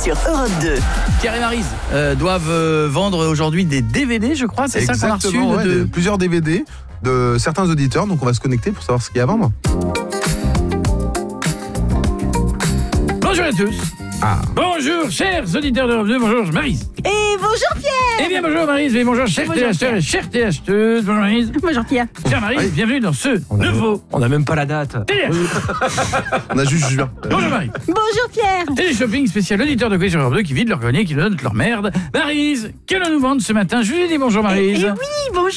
sur Europe 2. Pierre et Maryse doivent vendre aujourd'hui des DVD, je crois, c'est ça qu'on a reçu plusieurs DVD de certains auditeurs, donc on va se connecter pour savoir ce qu'il y a à vendre. Bonjour à tous. Bonjour chers auditeurs d'Europe 2, bonjour Maryse. Et bonjour Pierre. Eh bien bonjour Maryse, et bonjour chers téléacheteurs et chères téléacheteuses. Bonjour Maryse. Bonjour Pierre. Chère Maryse, bienvenue dans ce nouveau On n'a même pas la date. Téléachat. On a juste juin. Bonjour Maryse. Bonjour Pierre. Télé-shopping spécial auditeur de Quiz sur Europe 2 qui vident leur grenier, qui donnent leur merde. Maryse, qu'allons-nous vendre ce matin? Je lui ai dit bonjour Maryse. Et oui, bonjour